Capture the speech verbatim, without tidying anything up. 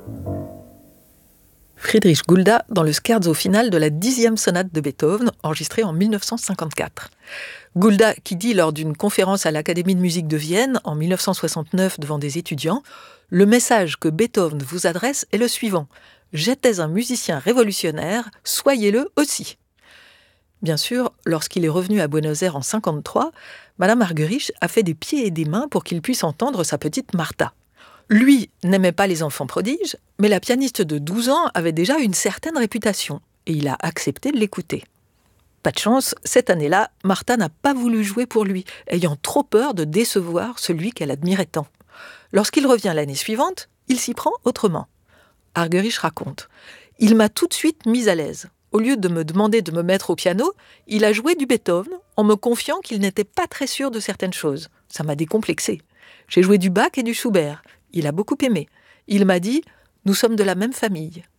Friedrich Gulda dans le scherzo final de la dixième sonate de Beethoven, enregistrée en mille neuf cent cinquante-quatre. Gulda qui dit lors d'une conférence à l'Académie de musique de Vienne en mille neuf cent soixante-neuf devant des étudiants « Le message que Beethoven vous adresse est le suivant. J'étais un musicien révolutionnaire, soyez-le aussi ». Bien sûr, lorsqu'il est revenu à Buenos Aires en cinquante-trois, Madame Argerich a fait des pieds et des mains pour qu'il puisse entendre sa petite Martha. Lui n'aimait pas les enfants prodiges, mais la pianiste de douze ans avait déjà une certaine réputation, et il a accepté de l'écouter. Pas de chance, cette année-là, Martha n'a pas voulu jouer pour lui, ayant trop peur de décevoir celui qu'elle admirait tant. Lorsqu'il revient l'année suivante, il s'y prend autrement. Argerich raconte « Il m'a tout de suite mise à l'aise. Au lieu de me demander de me mettre au piano, il a joué du Beethoven en me confiant qu'il n'était pas très sûr de certaines choses. Ça m'a décomplexé. J'ai joué du Bach et du Schubert. Il a beaucoup aimé. Il m'a dit « Nous sommes de la même famille.